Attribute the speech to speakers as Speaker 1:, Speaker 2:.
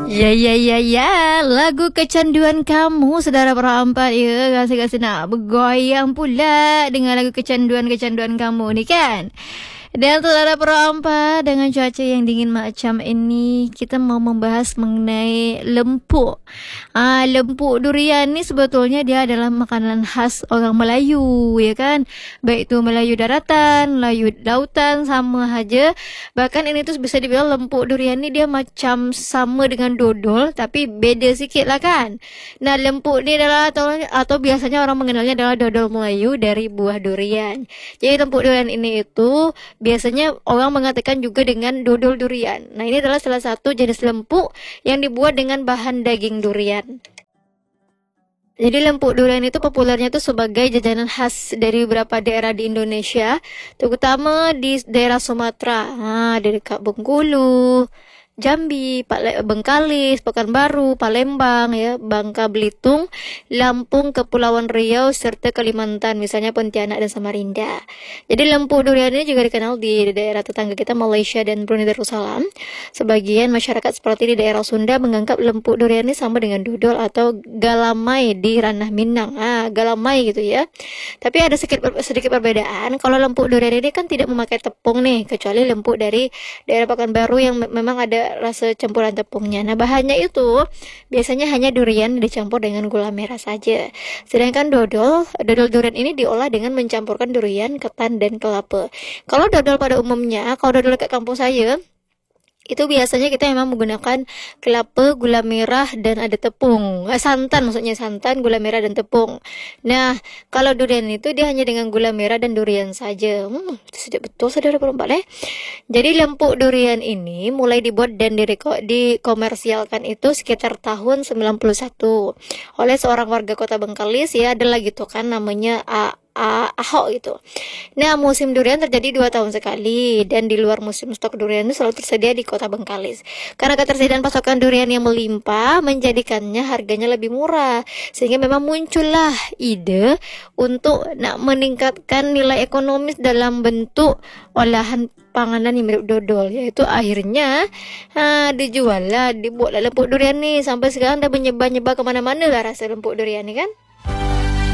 Speaker 1: Ya, lagu kecanduan kamu saudara perempat ya, rasa-rasa nak bergoyang pula dengan lagu kecanduan kamu ni kan. Dan saudara perempat, dengan cuaca yang dingin macam ini, kita mau membahas mengenai lempuk. Lempuk durian ni sebetulnya dia adalah makanan khas orang Melayu, ya kan? Baik itu Melayu daratan, Melayu lautan, sama aja. Bahkan ini tuh bisa dibilang lempuk durian ni dia macam sama dengan dodol, tapi beda sikit lah kan? Nah, lempuk ni adalah atau biasanya orang mengenalnya adalah dodol Melayu dari buah durian. Jadi lempuk durian ini itu biasanya orang mengatakan juga dengan dodol durian. Nah, ini adalah salah satu jenis lempuk yang dibuat dengan bahan daging durian. Jadi lempuk durian itu populernya itu sebagai jajanan khas dari beberapa daerah di Indonesia, terutama di daerah Sumatera, dari dekat Bengkulu, Jambi, Bengkalis, Pekanbaru, Palembang, ya, Bangka Belitung, Lampung, Kepulauan Riau, serta Kalimantan, misalnya Pontianak dan Samarinda. Jadi lempuk durian ini juga dikenal di daerah tetangga kita Malaysia dan Brunei Darussalam. Sebagian masyarakat seperti di daerah Sunda menganggap lempuk durian ini sama dengan dodol atau galamai di ranah Minang. Galamai gitu ya. Tapi ada sedikit perbedaan. Kalau lempuk durian ini kan tidak memakai tepung nih, kecuali lempuk dari daerah Pekanbaru yang memang ada rasa campuran tepungnya. Nah, bahannya itu biasanya hanya durian dicampur dengan gula merah saja. Sedangkan dodol durian ini diolah dengan mencampurkan durian, ketan, dan kelapa. Kalau dodol pada umumnya, kalau dodol dekat kampung saya, itu biasanya kita memang menggunakan kelapa, gula merah, dan ada tepung. Santan, maksudnya santan, gula merah, dan tepung. Nah, kalau durian itu dia hanya dengan gula merah dan durian saja. Itu sedap betul saudara perempat Jadi lempuk durian ini mulai dibuat dan dikomersialkan itu sekitar tahun 91 oleh seorang warga kota Bengkalis, ya, ada lagi tuh kan namanya Ahok gitu. Nah, musim durian terjadi 2 tahun sekali, dan di luar musim stok durian itu selalu tersedia di kota Bengkalis. Karena ketersediaan pasokan durian yang melimpah menjadikannya harganya lebih murah, sehingga memang muncullah ide untuk nak meningkatkan nilai ekonomis dalam bentuk olahan panganan yang mirip dodol, yaitu akhirnya dibuatlah lempuk durian nih. Sampai sekarang dah menyebar-nyebar kemana-mana lah rasa lempuk durian ni kan.